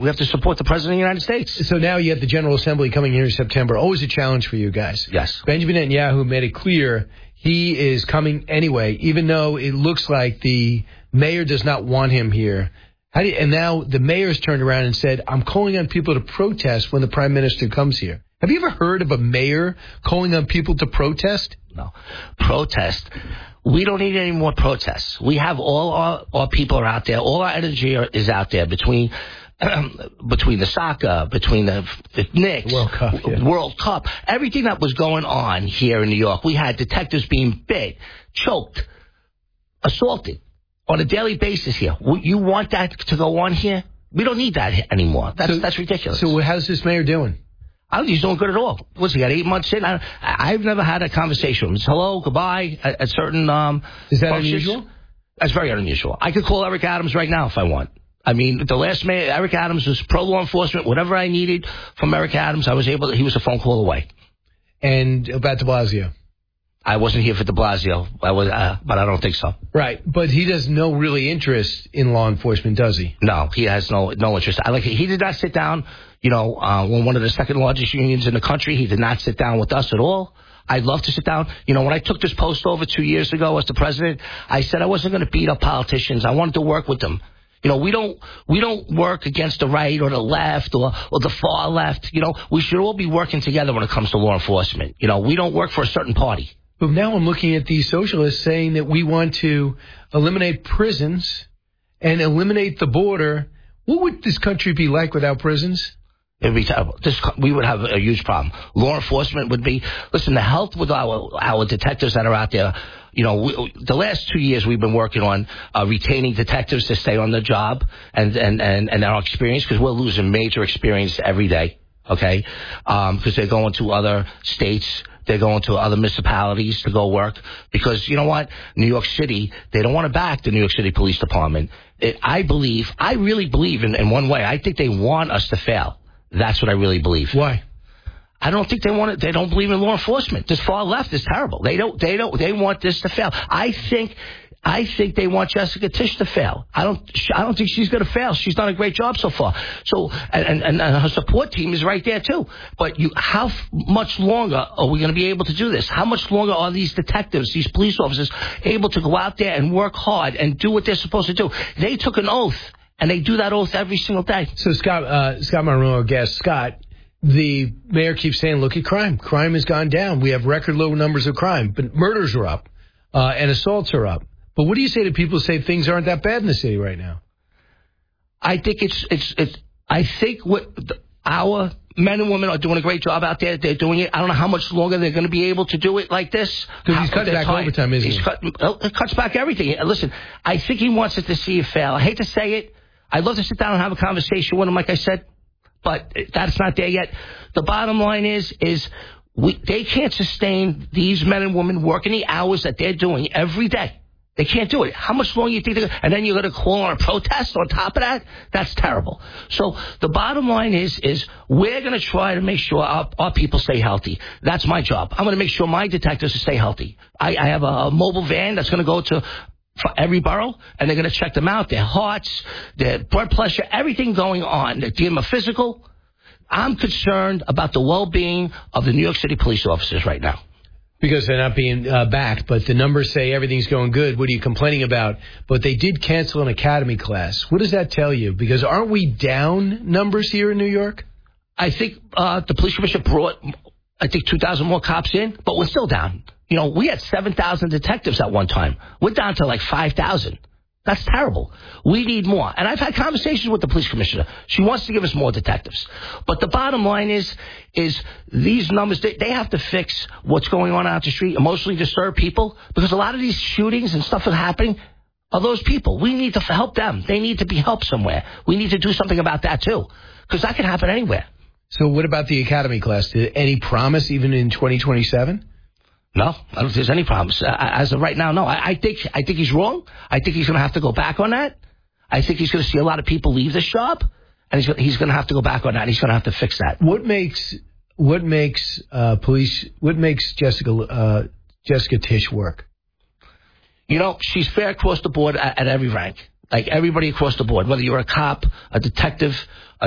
We have to support the President of the United States. So now you have the General Assembly coming here in September. Always a challenge for you guys. Yes. Benjamin Netanyahu made it clear he is coming anyway, even though it looks like the mayor does not want him here. And now the mayor's turned around and said, I'm calling on people to protest when the prime minister comes here. Have you ever heard of a mayor calling on people to protest? No. Protest. We don't need any more protests. We have all our people are out there. All our energy is out there between the soccer, between the Knicks, World Cup, everything that was going on here in New York. We had detectives being bit, choked, assaulted on a daily basis here. You want that to go on here? We don't need that anymore. That's ridiculous. So how's this mayor doing? I don't think he's doing good at all. What's he got, 8 months in? I've never had a conversation with him. It's hello, goodbye, at certain Is that functions. unusual? That's very unusual. I could call Eric Adams right now if I want. I mean, the last mayor, Eric Adams, was pro-law enforcement. Whatever I needed from Eric Adams, I was able to. He was a phone call away. And about de Blasio? I wasn't here for de Blasio, but I don't think so. Right, but he has no really interest in law enforcement, does he? No, he has no interest. He did not sit down, when one of the second largest unions in the country, he did not sit down with us at all. I'd love to sit down. When I took this post over 2 years ago as the president, I said I wasn't going to beat up politicians. I wanted to work with them. We don't work against the right or the left or the far left. We should all be working together when it comes to law enforcement. We don't work for a certain party. But now I'm looking at these socialists saying that we want to eliminate prisons and eliminate the border. What would this country be like without prisons? It would be terrible. We would have a huge problem. Law enforcement would be, listen, the health with our detectives that are out there, the last 2 years we've been working on retaining detectives to stay on the job and our experience, because we're losing major experience every day, okay? Because they're going to other states. They're going to other municipalities to go work because, you know what? New York City, they don't want to back the New York City Police Department. I really believe in one way. I think they want us to fail. That's what I really believe. Why? I don't think they want it. They don't believe in law enforcement. This far left is terrible. They want this to fail. I think they want Jessica Tisch to fail. I don't think she's going to fail. She's done a great job so far. So, and her support team is right there too. But how much longer are we going to be able to do this? How much longer are these detectives, these police officers, able to go out there and work hard and do what they're supposed to do? They took an oath, and they do that oath every single day. So Scott Marino, our guest, Scott, the mayor keeps saying, look at crime. Crime has gone down. We have record low numbers of crime, but murders are up and assaults are up. But what do you say to people who say things aren't that bad in the city right now? I think I think our men and women are doing a great job out there. They're doing it. I don't know how much longer they're going to be able to do it like this. Because he's cutting back overtime, isn't he? It cuts back everything. Listen, I think he wants us to see it fail. I hate to say it. I'd love to sit down and have a conversation with him, like I said, but that's not there yet. The bottom line is they can't sustain these men and women working the hours that they're doing every day. They can't do it. How much longer you think and then you're going to call on a protest on top of that? That's terrible. So the bottom line is we're going to try to make sure our people stay healthy. That's my job. I'm going to make sure my detectives stay healthy. I have a mobile van that's going to go for every borough, and they're going to check them out, their hearts, their blood pressure, everything going on. They give them a physical. I'm concerned about the well-being of the New York City police officers right now. Because they're not being backed, but the numbers say everything's going good. What are you complaining about? But they did cancel an academy class. What does that tell you? Because aren't we down numbers here in New York? I think the police commissioner brought, 2,000 more cops in, but we're still down. We had 7,000 detectives at one time. We're down to like 5,000. That's terrible. We need more. And I've had conversations with the police commissioner. She wants to give us more detectives. But the bottom line is these numbers, they have to fix what's going on out the street, emotionally disturbed people, because a lot of these shootings and stuff that are happening are those people. We need to help them. They need to be helped somewhere. We need to do something about that, too, because that can happen anywhere. So what about the academy class? Any promise even in 2027? No, I don't think there's any problems. As of right now, no. I think he's wrong. I think he's going to have to go back on that. I think he's going to see a lot of people leave this job, and he's going to have to go back on that. He's going to have to fix that. What makes Jessica Tisch work? She's fair across the board at every rank. Like everybody across the board, whether you're a cop, a detective,